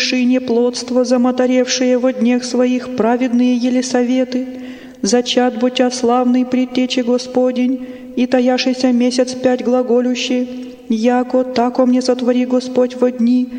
имевшие неплодство, замоторевшие во днях своих праведные Елисаветы, зачат будья славный предтечи Господень, и таяшийся месяц 5 глаголющий, яко тако мне сотвори Господь во дни,